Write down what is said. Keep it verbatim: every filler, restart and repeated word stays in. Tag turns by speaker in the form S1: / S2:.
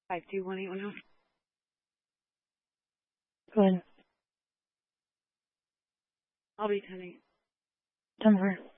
S1: Five two one eight one zero.
S2: Go ahead.
S1: I'll be ten eight.
S2: Ten four.